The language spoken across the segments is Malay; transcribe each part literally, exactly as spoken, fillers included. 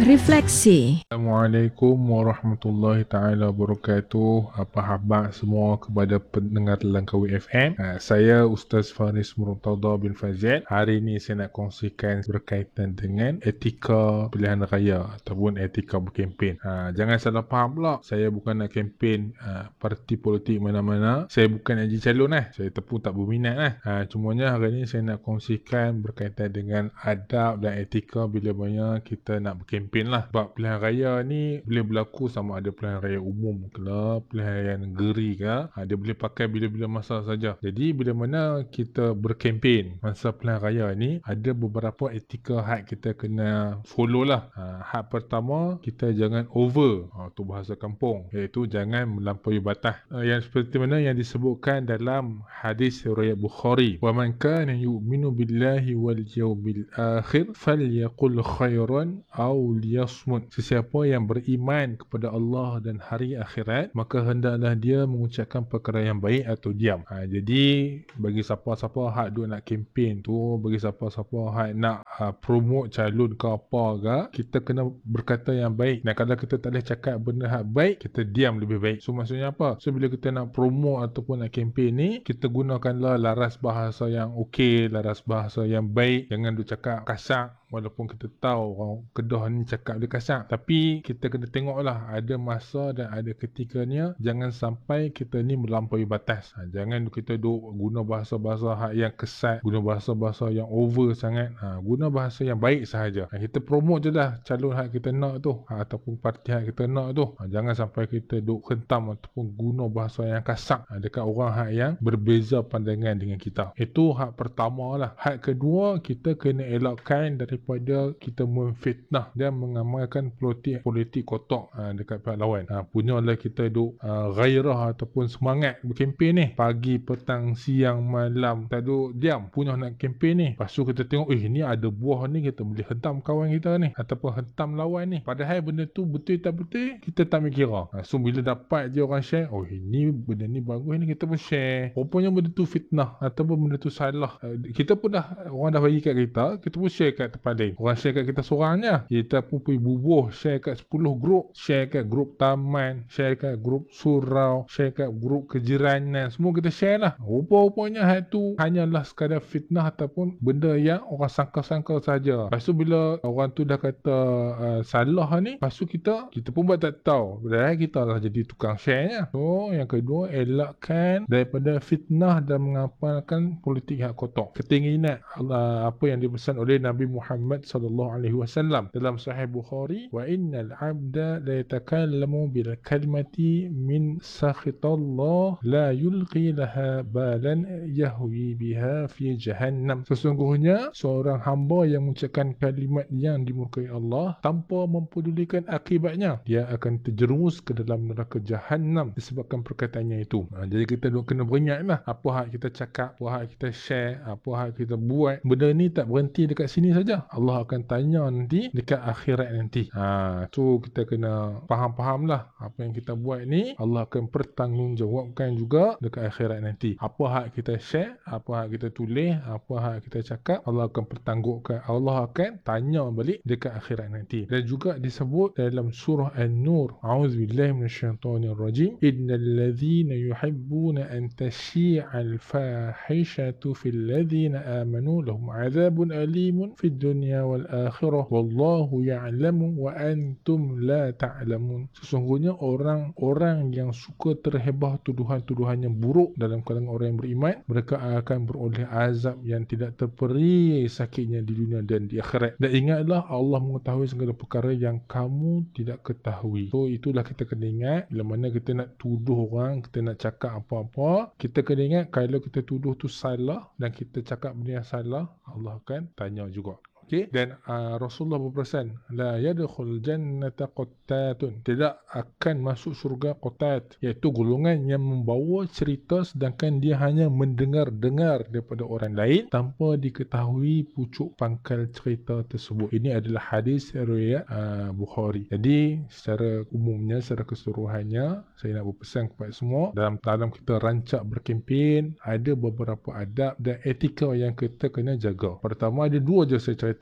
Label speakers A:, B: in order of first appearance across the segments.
A: Refleksi.
B: Assalamualaikum warahmatullahi taala wabarakatuh. Apa khabar semua kepada pendengar Langkawi F M? Ha, saya Ustaz Faris Murtada bin Fazil. Hari ini saya nak kongsikan berkaitan dengan etika pilihan raya ataupun etika berkempen. Ha, jangan salah faham pula. Saya bukan nak kempen ha, parti politik mana-mana. Saya bukan nak jadi calon lah. Saya pun tak berminat lah. Ha, cumanya hari ini saya nak kongsikan berkaitan dengan adab dan etika bila mana kita nak berkempen lah. Sebab pilihan raya ni boleh berlaku sama ada pilihan raya umum ke lah, pilihan raya negeri ke, ha, dia boleh pakai bila-bila masa saja. Jadi bila mana kita berkempen masa pilihan raya ni, ada beberapa etika hak kita kena follow lah. Ha, hak pertama, kita jangan over, ha, tu bahasa kampung, iaitu jangan melampaui batas. Ha, yang seperti mana yang disebutkan dalam hadis riwayat Bukhari, wa man kana yu'minu billahi wal yawmil akhir falyaqul khairan aw liyasmut. Sesiapa yang beriman kepada Allah dan hari akhirat, maka hendaklah dia mengucapkan perkara yang baik atau diam. Ha, jadi bagi siapa-siapa hak duk nak kempen tu, bagi siapa-siapa hak nak ha, promote calon ke apa ke, kita kena berkata yang baik. Dan kalau kita tak boleh cakap benda hak baik, kita diam lebih baik. So maksudnya apa? So bila kita nak promote ataupun nak kempen ni, kita gunakanlah laras bahasa yang okey, laras bahasa yang baik. Jangan duk cakap kasar. Walaupun kita tahu orang Kedah ni cakap dia kasar, tapi kita kena tengoklah ada masa dan ada ketikanya. Jangan sampai kita ni melampaui batas. Ha, jangan kita duk guna bahasa-bahasa hak yang kesat, guna bahasa-bahasa yang over sangat. Ha, guna bahasa yang baik sahaja. Ha, kita promote je lah calon hak kita nak tu, ha, ataupun parti hak kita nak tu. Ha, jangan sampai kita duk hentam ataupun guna bahasa yang kasar ha, dekat orang hak yang berbeza pandangan dengan kita. Itu hak pertama lah. Hak kedua, kita kena elakkan dari pada kita memfitnah dan mengamalkan politik politik kotak ha, dekat pihak lawan. Ha, punyalah kita duk uh, gairah ataupun semangat berkempen ni. Pagi, petang, siang, malam, tak duk diam. Punya nak kempen ni. Lepas tu kita tengok, eh ni ada buah ni, kita boleh hentam kawan kita ni. Ataupun hentam lawan ni. Padahal benda tu betul tak betul, kita tak mikir. Ha, so bila dapat je orang share, oh ini benda ni bagus ni, kita pun share. Rupanya benda tu fitnah ataupun benda tu salah. Uh, kita pun dah, orang dah bagi kat kita, kita pun share kat tempat lain. Orang share kat kita seorangnya, kita pun pergi bubuh, share kat sepuluh grup, share kat grup taman, share kat grup surau, share kat grup kejiranan, semua kita share lah. Rupa-rupanya hal tu hanyalah sekadar fitnah ataupun benda yang orang sangka-sangka saja. Lepas tu bila orang tu dah kata uh, salah ni, lepas tu kita kita pun buat tak tahu, padahal kita lah jadi tukang sharenya. So yang kedua, elakkan daripada fitnah dan mengamalkan politik hak kotak. Kita ingat Allah, apa yang dipesan oleh Nabi Muhammad sallallahu alaihi wasallam dalam Sahih Bukhari, wa innal abda la yatakallamu bil kalimati min sakhitallah la yulqi laha balan yahwi biha fi jahannam. Sesungguhnya seorang hamba yang mengucapkan kalimat yang dimurkai Allah tanpa mempedulikan akibatnya, dia akan terjerumus ke dalam neraka jahannam disebabkan perkataannya itu. Ha, jadi kita kena beringatlah apa hak kita cakap, apa hak kita share, apa hak kita buat. Benda ni tak berhenti dekat sini saja. Allah akan tanya nanti dekat akhirat nanti. Ha, tu kita kena faham-faham lah apa yang kita buat ni, Allah akan bertanggungjawabkan juga dekat akhirat nanti. Apa hak kita share, apa hak kita tulis, apa hak kita cakap, Allah akan pertanggungjawabkan. Allah akan tanya balik dekat akhirat nanti. Dan juga disebut dalam surah An-Nur, a'udzubillahi minasyaitonirrajim, innal ladzina yuhibbuna an tashi'al fahishatu fil ladzina amanu lahum 'adzabun alimun fid dunya wal akhirah wallahu ya'lamu wa antum la ta'lamun. Sesungguhnya orang-orang yang suka terhebah tuduhan-tuduhan yang buruk dalam kalangan orang yang beriman, mereka akan beroleh azab yang tidak terperi sakitnya di dunia dan di akhirat. Dan ingatlah, Allah mengetahui segala perkara yang kamu tidak ketahui. So itulah kita kena ingat, bila mana kita nak tuduh orang, kita nak cakap apa-apa, kita kena ingat kalau kita tuduh tu salah dan kita cakap benda yang salah, Allah akan tanya juga. Okey, dan uh, Rasulullah berpesan, la yadkhul jannata qattatun, tidak akan masuk syurga qattat, iaitu golongan yang membawa cerita sedangkan dia hanya mendengar-dengar daripada orang lain tanpa diketahui pucuk pangkal cerita tersebut. Ini adalah hadis riwayat uh, Bukhari. Jadi secara umumnya, secara keseluruhannya, saya nak berpesan kepada semua, dalam dalam kita rancak berkempen, ada beberapa adab dan etika yang kita kena jaga. Pertama, ada dua je saya cerita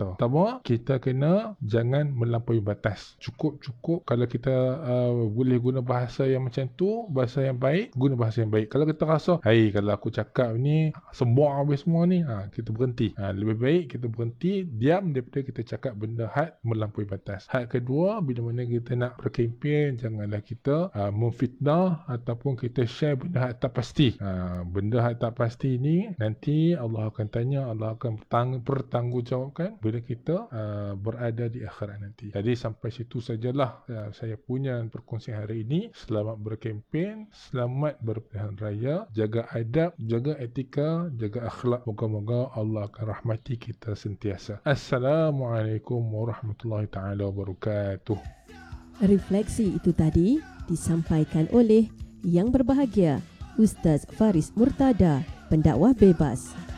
B: kata. Pertama, kita kena jangan melampaui batas. Cukup-cukup kalau kita uh, boleh guna bahasa yang macam tu, bahasa yang baik, guna bahasa yang baik. Kalau kita rasa, hai, kalau aku cakap ni semua habis semua ni, ha, kita berhenti. Ha, lebih baik kita berhenti, diam daripada kita cakap benda had melampaui batas. Had kedua, bila mana kita nak berkempen, janganlah kita uh, memfitnah ataupun kita share benda had tak pasti. Ha, benda had tak pasti ni nanti Allah akan tanya, Allah akan bertang- bertanggungjawabkan bila kita uh, berada di akhirat nanti. Jadi sampai situ sajalah uh, saya punya perkongsian hari ini. Selamat berkempen, selamat berpilihan raya, jaga adab, jaga etika, jaga akhlak. Moga-moga Allah akan rahmati kita sentiasa. Assalamualaikum warahmatullahi taala wabarakatuh.
A: Refleksi itu tadi disampaikan oleh Yang Berbahagia Ustaz Faris Murtada, pendakwah bebas.